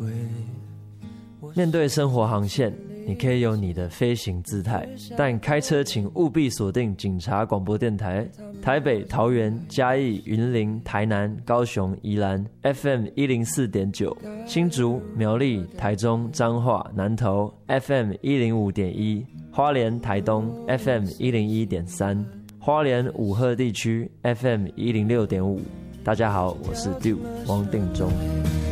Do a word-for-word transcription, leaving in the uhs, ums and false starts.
面对生活航线，你可以有你的飞行姿态，但开车请务必锁定警察广播电台，台北、桃园、嘉义、云林、台南、高雄、宜兰 F M 一零四点九，新竹、苗栗、台中、彰化、南投 F M 一零五点一，花莲、台东 F M 一零一点三，花莲武赫地区 F M 一零六点五。大家好，我是 Dew 汪定中。